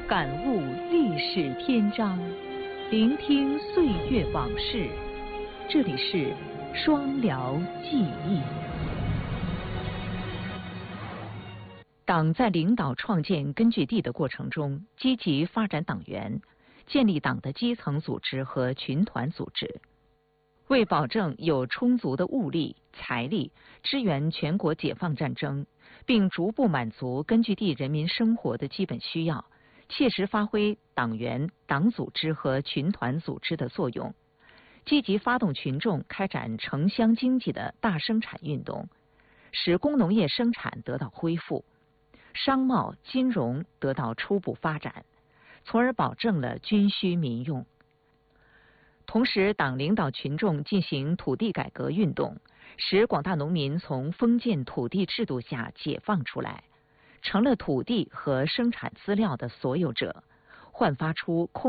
感悟历史篇章，聆听岁月往事。这里是双辽记忆。党在领导创建根据地的过程中，积极发展党员，建立党的基层组织和群团组织。为保证有充足的物力、财力支援全国解放战争，并逐步满足根据地人民生活的基本需要，切实发挥党员、党组织和群团组织的作用，积极发动群众开展城乡经济的大生产运动，使工农业生产得到恢复，商贸金融得到初步发展，从而保证了军需民用。同时，党领导群众进行土地改革运动，使广大农民从封建土地制度下解放出来，成了土地和生产资料的所有者，焕发出空